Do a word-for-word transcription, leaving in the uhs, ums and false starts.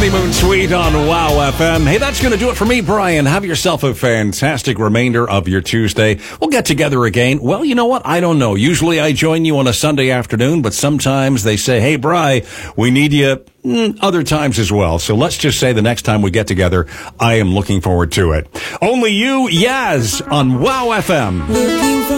Honeymoon Suite on Wow F M. Hey, that's going to do it for me, Brian. Have yourself a fantastic remainder of your Tuesday. We'll get together again. Well, you know what? I don't know. Usually I join you on a Sunday afternoon, but sometimes they say, hey, Bri, we need you mm, other times as well. So let's just say the next time we get together, I am looking forward to it. Only you, Yaz, on Wow F M.